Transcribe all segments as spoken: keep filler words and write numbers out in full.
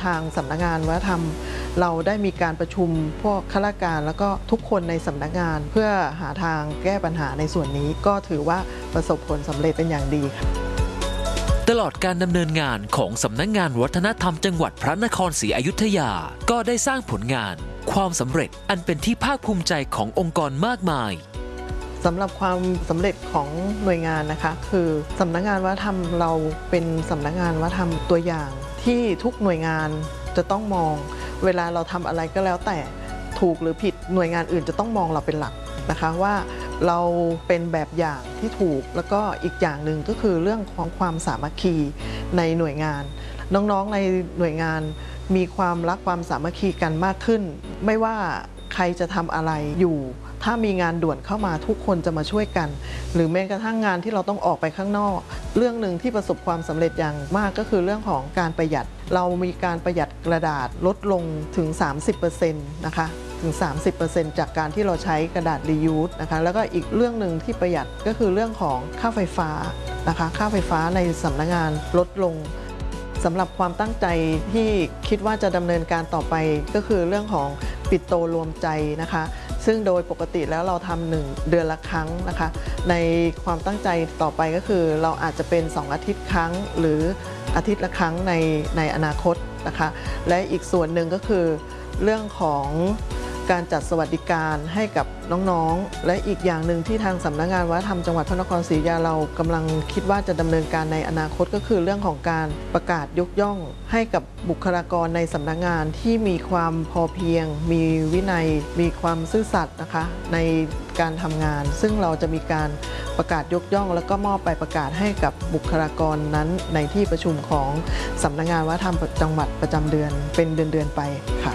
ทางสำนักงานวัฒนธรรมเราได้มีการประชุมพวกข้าราชการแล้วก็ทุกคนในสำนักงานเพื่อหาทางแก้ปัญหาในส่วนนี้ก็ถือว่าประสบผลสำเร็จเป็นอย่างดีค่ะตลอดการดำเนินงานของสำนักงานวัฒนธรรมจังหวัดพระนครศรีอยุธยาก็ได้สร้างผลงานความสำเร็จอันเป็นที่ภาคภูมิใจขององค์กรมากมายสำหรับความสำเร็จของหน่วยงานนะคะคือสำนักงานวัฒนธรรมเราเป็นสำนักงานวัฒนธรรมตัวอย่างที่ทุกหน่วยงานจะต้องมองเวลาเราทำอะไรก็แล้วแต่ถูกหรือผิดหน่วยงานอื่นจะต้องมองเราเป็นหลักนะคะว่าเราเป็นแบบอย่างที่ถูกแล้วก็อีกอย่างหนึ่งก็คือเรื่องของความสามัคคีในหน่วยงานน้องๆในหน่วยงานมีความรักความสามัคคีกันมากขึ้นไม่ว่าใครจะทำอะไรอยู่ถ้ามีงานด่วนเข้ามาทุกคนจะมาช่วยกันหรือแม้กระทั่งงานที่เราต้องออกไปข้างนอกเรื่องหนึ่งที่ประสบความสำเร็จอย่างมากก็คือเรื่องของการประหยัดเรามีการประหยัดกระดาษลดลงถึง สามสิบเปอร์เซ็นต์ นะคะถึง สามสิบเปอร์เซ็นต์ จากการที่เราใช้กระดาษรียูสนะคะแล้วก็อีกเรื่องหนึ่งที่ประหยัดก็คือเรื่องของค่าไฟฟ้านะคะค่าไฟฟ้าในสำนักงานลดลงสำหรับความตั้งใจที่คิดว่าจะดำเนินการต่อไปก็คือเรื่องของปิดโตรวมใจนะคะซึ่งโดยปกติแล้วเราทำหนึ่งเดือนละครั้งนะคะในความตั้งใจต่อไปก็คือเราอาจจะเป็นสองอาทิตย์ครั้งหรืออาทิตย์ละครั้งในในอนาคตนะคะและอีกส่วนหนึ่งก็คือเรื่องของการจัดสวัสดิการให้กับน้องๆและอีกอย่างหนึ่งที่ทางสำนักงานวัฒนธรรมจังหวัดพระนครศรีอยุธยาเรากำลังคิดว่าจะดำเนินการในอนาคตก็คือเรื่องของการประกาศยกย่องให้กับบุคลากรในสำนักงานที่มีความพอเพียงมีวินัยมีความซื่อสัตย์นะคะในการทำงานซึ่งเราจะมีการประกาศยกย่องแล้วก็มอบใบประกาศให้กับบุคลากรนั้นในที่ประชุมของสำนักงานวัฒนธรรมจังหวัดประจำเดือนเป็นเดือนๆไปค่ะ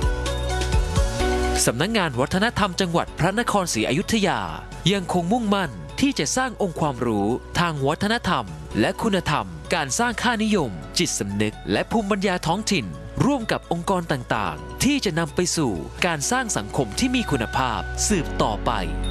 สำนักงานวัฒนธรรมจังหวัดพระนครศรีอยุธยายังคงมุ่งมั่นที่จะสร้างองค์ความรู้ทางวัฒนธรรมและคุณธรรมการสร้างค่านิยมจิตสำนึกและภูมิปัญญาท้องถิ่นร่วมกับองค์กรต่างๆที่จะนำไปสู่การสร้างสังคมที่มีคุณภาพสืบต่อไป